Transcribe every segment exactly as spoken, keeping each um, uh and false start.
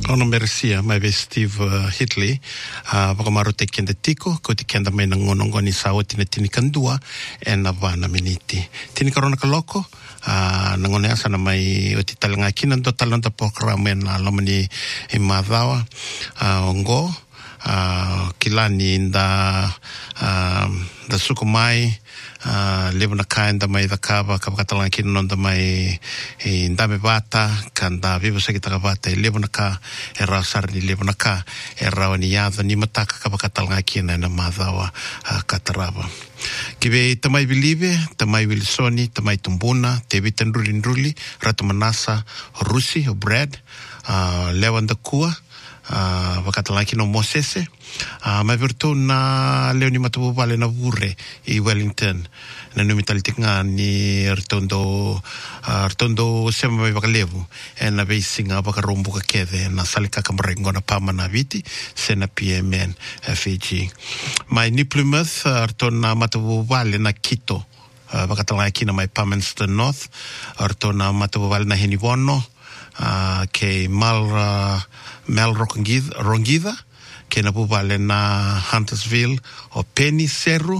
Ono meresia mai ve Steve uh, Hitley uh, wakamaru te kenda tiko ko te kenda mai na ngonongo ni sao tina tini kandua e na vana miniti. Tini karona ka loko uh, na ngone asa na mai o te talanga kina do talanta programa na lomani i madhawa uh, ongo uh, kilani da uh, da sukumai Uh, levo na kaenda mai da kava kapakatalanga kina nonda mai i ndame vata kanda vivo sa kita vata i levo na ka e rao sarni levo na ka e rao ni yadha ni mataka kapakatalanga kina na madhawa uh, katarava kive tamai bilive tamai wilisoni tamai tumbuna te vitan ruli nruli ratu manasa rusi o Brad uh, levo nda kua Uh, wakatalaki no Mosese uh, mai virtu na leo ni matupu vale na vure i Wellington na numitalitik nga ni rtondo uh, rtondo sema mai wakalevu e na beisinga wakarombu ka keve na salika kamrengo na pama na viti sena P M N F G mai ni Plymouth uh, rtona matupu vale na Kito uh, wakatalaki na mai Palmerston North rtona matupu vale na Heniwono Uh, ke mal uh, Mel Rongida, Rongida ke na pupale na Huntersville o Penny Seru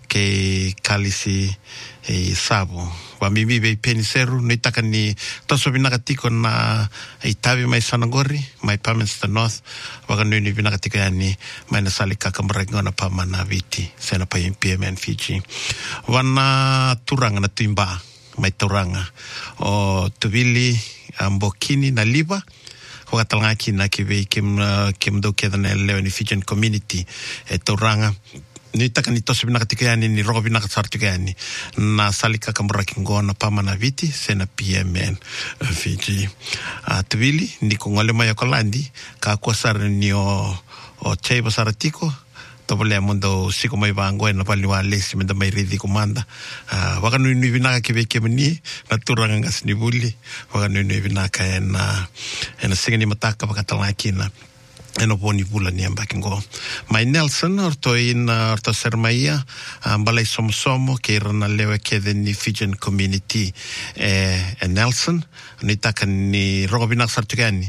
ke Kalisi e Sabo wa mimi be Penny Seru no itaka ni toso binaka tiko na itavi mai Sanagori mai Palmerston North waka nuni binaka tiko yani mai na salika kamrengo na pama na viti sena pa P M N Fiji wana turanga na tuimba mai turanga o tuvili Mbokini na Liba wakatalanga kina kiwe kim kim do keda na leo ni Fijian community e tauranga ni taka ni tosi binaka tikayani ni rogo binaka sartikayani na salika kamura kingona pama na viti sena P M N Fiji uh, tuvili ni kongole maya kolandi ka kuasara ni o o chaiba saratiko topole mundo siko mai bango na paliwa lesi menda mai ridi komanda uh, waka nui nui vinaka kiwe kemeni na turanga ngasini buli waka nui nui vinaka ena ena singani mataka wakatalanga kina eno poni bula ni ambakingo mai Nelson orto in orto sermaia balai somo somo ke rana lewe kede ni Fijian community e, e Nelson ni taka ni rongo binak sartukani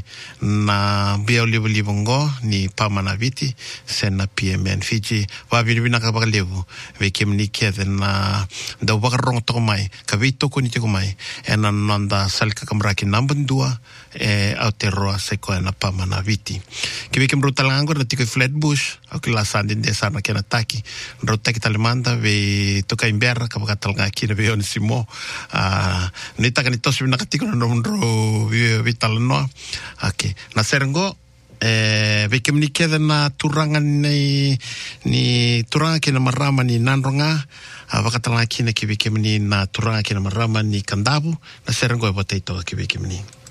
na bia libu libongo ni pamana viti sena P M N Fiji wa bini binaka baka lebu ve kemni kede na da waka rongo toko mai ka vei toko ni toko mai ena nanda salika kamraki nambandua e Aotearoa seko ena pamana viti kiwe kem rotalangor na tiko Flatbush o kila sandin de sana kena taki rotaki talemanda ve toka imbera kapaka talanga kina ve onisimo uh, ni taka ni tosi binaka tiko na nomro vital no okay na serengo eh ve kem ni keda na turanga ni ni turanga kena marama ni nandronga uh, wakatalanga kina kiwe kem ni na turanga kena marama ni kandabu na serengo e botei toka kiwe kem ni